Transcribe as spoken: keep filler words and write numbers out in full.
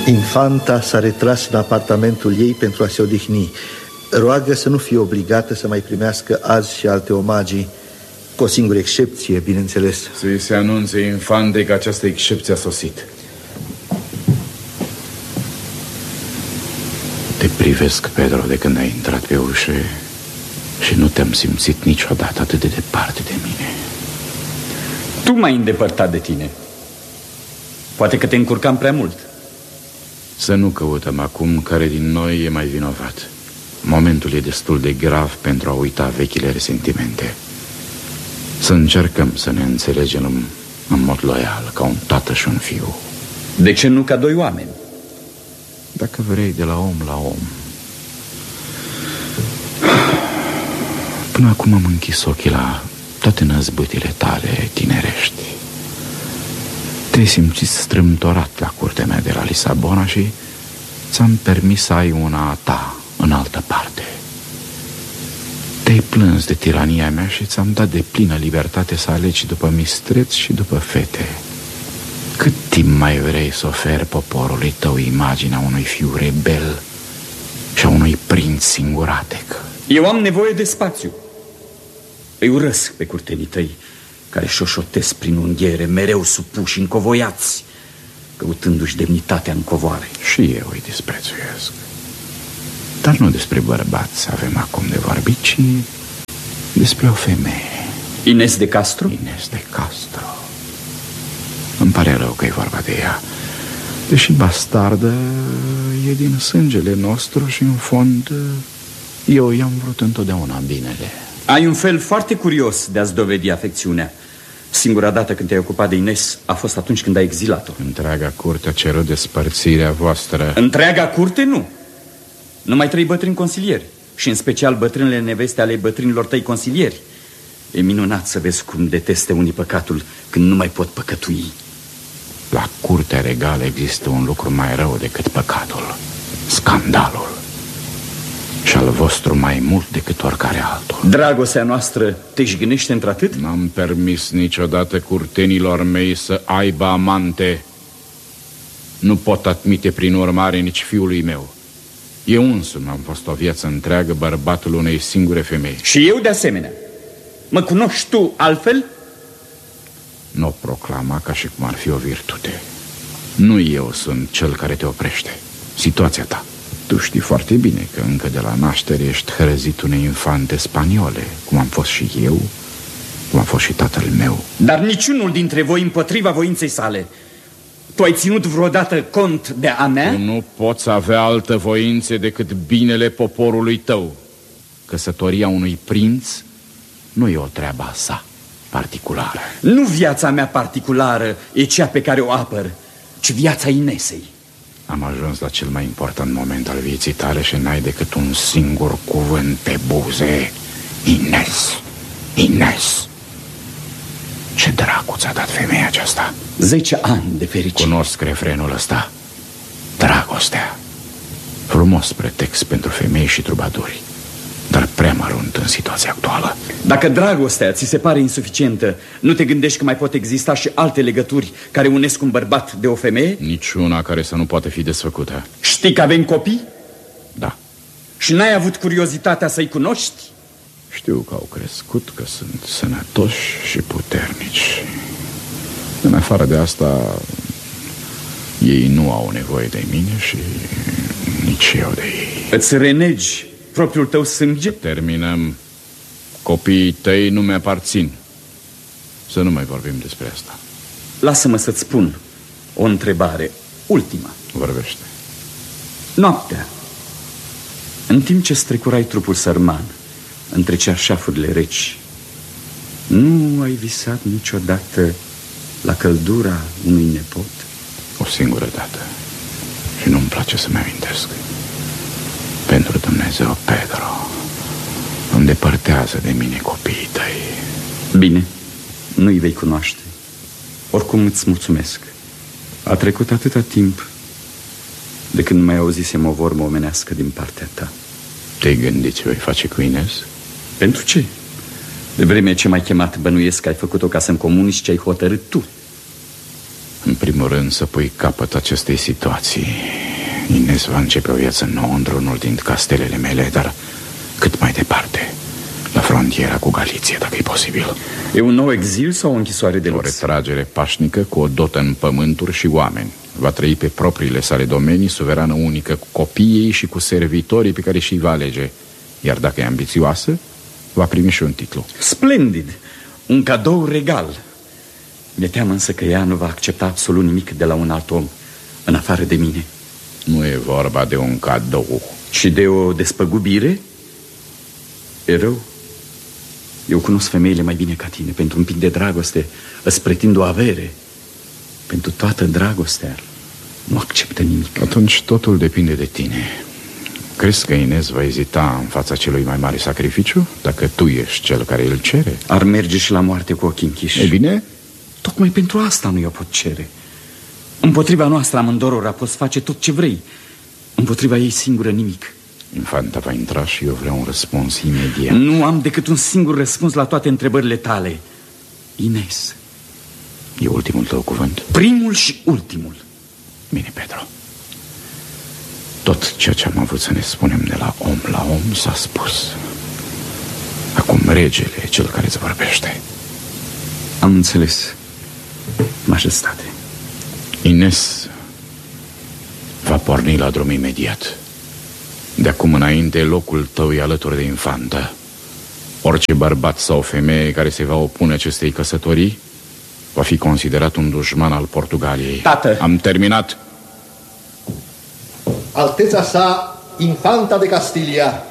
Infanta s-a retras în apartamentul ei pentru a se odihni. Roagă să nu fie obligată să mai primească azi și alte omagii, cu o singură excepție, bineînțeles. Să-i se anunțe infantei că această excepție a sosit. Te privesc, Pedro, de când ai intrat pe ușă și nu te-am simțit niciodată atât de departe de mine. Tu m-ai îndepărtat de tine. Poate că te încurcam prea mult. Să nu căutăm acum care din noi e mai vinovat. Momentul e destul de grav pentru a uita vechile resentimente. Să încercăm să ne înțelegem în, în mod loial, ca un tată și un fiu. De ce nu ca doi oameni? Dacă vrei, de la om la om. Până acum am închis ochii la toate năzbâtile tale tinerești. Te-ai simțit strâmtorat la curtea mea de la Lisabona și ți-am permis să ai una a ta în altă parte. Te-ai plâns de tirania mea și ți-am dat de plină libertate să alegi după mistreți și după fete. Cât timp mai vrei să oferi poporului tău imaginea unui fiu rebel și a unui prinț singuratec? Eu am nevoie de spațiu. Îi urăsc pe curtenii tăi, care șoșotesc prin unghiere, mereu supuși, încovoiați, căutându-și demnitatea în covoare. Și eu îi disprețuiesc. Dar nu despre bărbați avem acum de vorbit, ci despre o femeie. Ines de Castro? Ines de Castro. Îmi pare rău că e vorba de ea. Deși bastardă, e din sângele nostru și în fond eu i-am vrut întotdeauna binele. Ai un fel foarte curios de a-ți dovedi afecțiunea. Singura dată când te-ai ocupat de Ines a fost atunci când ai exilat-o. Întreaga curte a cerut despărțirea voastră. Întreaga curte nu. Numai trei bătrâni consilieri, și în special bătrânele neveste ale bătrânilor tăi consilieri. E minunat să vezi cum deteste unii păcatul când nu mai pot păcătui. La curtea regală există un lucru mai rău decât păcatul: scandalul. Și al vostru mai mult decât oricare altul. Dragostea noastră te jignește într-atât? N-am permis niciodată curtenilor mei să aibă amante. Nu pot admite prin urmare nici fiului meu. Eu însumi am fost o viață întreagă bărbatul unei singure femei. Și eu de asemenea. Mă cunoști tu altfel? Nu o proclama ca și cum ar fi o virtute. Nu eu sunt cel care te oprește, situația ta. Tu știi foarte bine că încă de la naștere ești hărăzit unei infante spaniole, cum am fost și eu, cum a fost și tatăl meu. Dar niciunul dintre voi împotriva voinței sale. Tu ai ținut vreodată cont de a mea? Tu nu poți avea altă voință decât binele poporului tău. Căsătoria unui prinț nu e o treabă a sa particulară. Nu viața mea particulară e cea pe care o apăr, ci viața Inesei. Am ajuns la cel mai important moment al vieții tale și n-ai decât un singur cuvânt pe buze: Ines, Ines. Ce dracu ți-a dat femeia aceasta? Zece ani de fericire. Cunosc refrenul ăsta: dragostea. Frumos pretext pentru femei și trubaduri, dar prea mărunt în situația actuală. Dacă dragostea ți se pare insuficientă, nu te gândești că mai pot exista și alte legături care unesc un bărbat de o femeie? Niciuna care să nu poate fi desfăcută. Știi că avem copii? Da. Și n-ai avut curiozitatea să-i cunoști? Știu că au crescut, că sunt sănătoși și puternici. În afară de asta, ei nu au nevoie de mine și nici eu de ei. Îți renegi propriul tău sânge? Terminăm. Copiii tăi nu mi-aparțin. Să nu mai vorbim despre asta. Lasă-mă să-ți spun o întrebare, ultima. Vorbește. Noaptea, în timp ce strecurai trupul sărman între cearșafurile reci, nu ai visat niciodată la căldura unui nepot? O singură dată. Și nu-mi place să-mi amintesc. Pentru Dumnezeu, Pedro, îndepărtează de mine copiii tăi. Bine, nu-i vei cunoaște. Oricum îți mulțumesc. A trecut atâta timp de când nu mai auzisem o vorbă omenească din partea ta. Te-ai gândit ce vei face cu Ines? Pentru ce? De vreme ce m-ai chemat, bănuiesc că ai făcut-o ca să-mi comunici ce ai hotărât tu. În primul Ignorând să pui capăt acestei situații, Ines va începe o viață nouă într-unul din castelele mele, dar cât mai departe, la frontiera cu Galiția, dacă e posibil. E un nou exil sau o închisoare de lux? O retragere pașnică cu o dotă în pământuri și oameni. Va trăi pe propriile sale domenii, suverană unică cu copiii și cu servitorii pe care și-i va alege. Iar dacă e ambițioasă, va primi și un titlu. Splendid! Un cadou regal. Mi-e teamă însă că ea nu va accepta absolut nimic de la un alt om, în afară de mine. Nu e vorba de un cadou. Și de o despăgubire? E rău. Eu cunosc femeile mai bine ca tine. Pentru un pic de dragoste îți pretind o avere. Pentru toată dragostea nu acceptă nimic. Atunci totul depinde de tine. Crezi că Ines va ezita în fața celui mai mare sacrificiu, dacă tu ești cel care îl cere? Ar merge și la moarte cu ochii închiși. E bine? Tocmai pentru asta nu i-o pot cere. Împotriva noastră amândorora poți face tot ce vrei. Împotriva ei singură nimic. Infanta va intra și eu vreau un răspuns imediat. Nu am decât un singur răspuns la toate întrebările tale. Ines. E ultimul tău cuvânt? Primul și ultimul. Bine, Pedro. Tot ceea ce am avut să ne spunem de la om la om s-a spus. Acum regele e cel care îți vorbește. Am înțeles, majestate. Ines va porni la drum imediat. De acum înainte, locul tău e alături de infantă. Orice bărbat sau femeie care se va opune acestei căsătorii va fi considerat un dușman al Portugaliei. Tată! Am terminat. Alteța sa, infanta de Castilia,